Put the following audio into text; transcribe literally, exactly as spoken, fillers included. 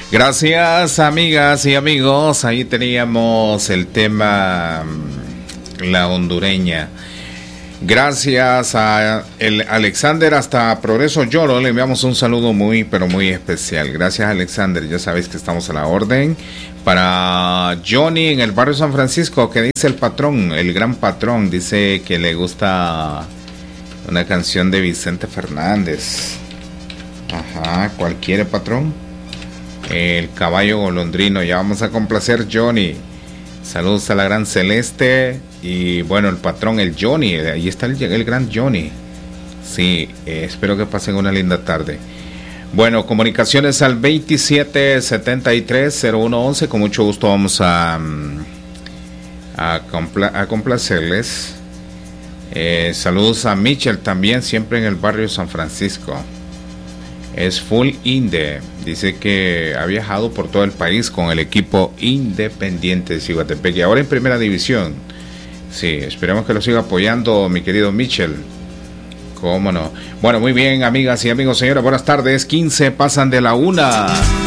Gracias, amigas y amigos. Ahí teníamos el tema La Hondureña. Gracias a el Alexander hasta Progreso Lloro. Le enviamos un saludo muy, pero muy especial. Gracias, Alexander. Ya sabéis que estamos a la orden. Para Johnny en el barrio San Francisco, que dice el patrón, el gran patrón, dice que le gusta una canción de Vicente Fernández. Ajá, ¿cuál quiere, patrón? El caballo golondrino. Ya vamos a complacer, Johnny. Saludos a la gran Celeste. Y bueno, el patrón, el Johnny. Ahí está el, el gran Johnny. Sí, eh, espero que pasen una linda tarde. Bueno, comunicaciones al veintisiete setenta y tres cero uno once. Con mucho gusto vamos a, a, compla- a complacerles. Eh, saludos a Michelle también, siempre en el barrio San Francisco. Es full Inde. Dice que ha viajado por todo el país con el equipo Independiente de Ciguatepec y ahora en primera división. Sí, esperemos que lo siga apoyando mi querido Michel. Cómo no. Bueno, muy bien, amigas y amigos, señores, buenas tardes. quince pasan de la una.